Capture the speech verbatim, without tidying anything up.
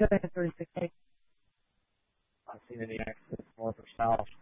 Go ahead, thirty-six A. Not seeing any access north or south.